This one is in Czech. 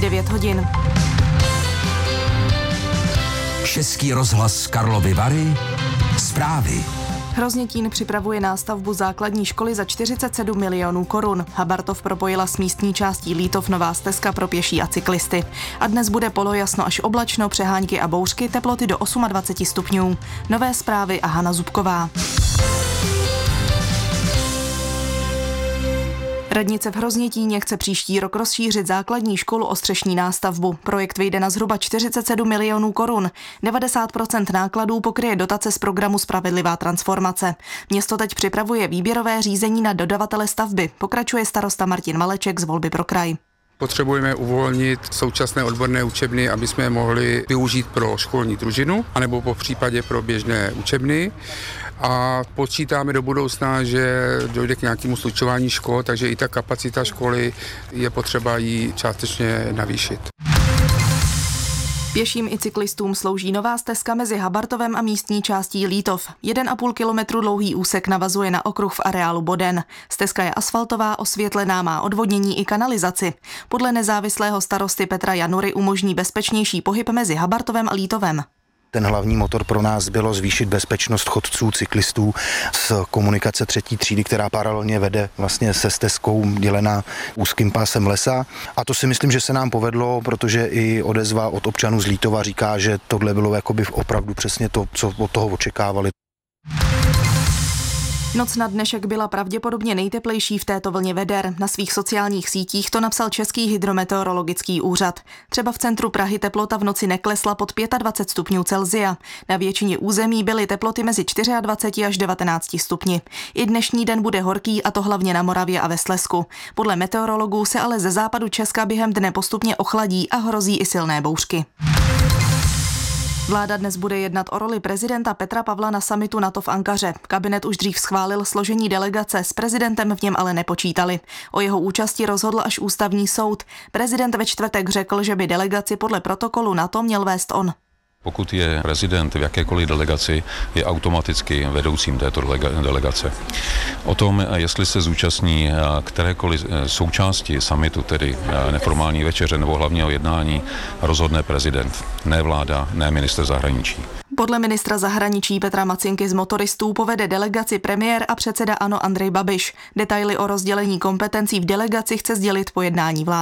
9 hodin. Český rozhlas Karlovy Vary. Zprávy. Hroznětín připravuje nástavbu základní školy za 47 milionů korun. Habartov propojila s místní částí Lítov nová stezka pro pěší a cyklisty. A dnes bude polojasno až oblačno, přehánky a bouřky, teploty do 28 stupňů. Nové zprávy a Hana Zubková. Radnice v Hroznětíně chce příští rok rozšířit základní školu o střešní nástavbu. Projekt vyjde na zhruba 47 milionů korun. 90% nákladů pokryje dotace z programu Spravedlivá transformace. Město teď připravuje výběrové řízení na dodavatele stavby. Pokračuje starosta Martin Maleček z Volby pro kraj. Potřebujeme uvolnit současné odborné učebny, aby jsme je mohli využít pro školní družinu, anebo po případě pro běžné učebny. A počítáme do budoucna, že dojde k nějakému slučování škol, takže i ta kapacita školy je potřeba ji částečně navýšit. Pěším i cyklistům slouží nová stezka mezi Habartovem a místní částí Lítov. 1,5 kilometru dlouhý úsek navazuje na okruh v areálu Boden. Stezka je asfaltová, osvětlená, má odvodnění i kanalizaci. Podle nezávislého starosty Petra Janury umožní bezpečnější pohyb mezi Habartovem a Lítovem. Ten hlavní motor pro nás bylo zvýšit bezpečnost chodců, cyklistů z komunikace 3. třídy, která paralelně vede vlastně se stezkou dělená úzkým pásem lesa. A to si myslím, že se nám povedlo, protože i odezva od občanů z Lítova říká, že tohle bylo jakoby opravdu přesně to, co od toho očekávali. Noc na dnešek byla pravděpodobně nejteplejší v této vlně veder. Na svých sociálních sítích to napsal Český hydrometeorologický úřad. Třeba v centru Prahy teplota v noci neklesla pod 25 stupňů Celsia. Na většině území byly teploty mezi 24 až 19 stupni. I dnešní den bude horký, a to hlavně na Moravě a ve Slezsku. Podle meteorologů se ale ze západu Česka během dne postupně ochladí a hrozí i silné bouřky. Vláda dnes bude jednat o roli prezidenta Petra Pavla na summitu NATO v Ankaře. Kabinet už dřív schválil složení delegace, s prezidentem v něm ale nepočítali. O jeho účasti rozhodl až ústavní soud. Prezident ve čtvrtek řekl, že by delegaci podle protokolu NATO měl vést on. Pokud je prezident v jakékoliv delegaci, je automaticky vedoucím této delegace. O tom, jestli se zúčastní kterékoliv součásti summitu, tedy neformální večeře nebo hlavního jednání, rozhodne prezident, ne vláda, ne ministr zahraničí. Podle ministra zahraničí Petra Macinky z motoristů povede delegaci premiér a předseda ANO Andrej Babiš. Detaily o rozdělení kompetencí v delegaci chce sdělit po jednání vlády.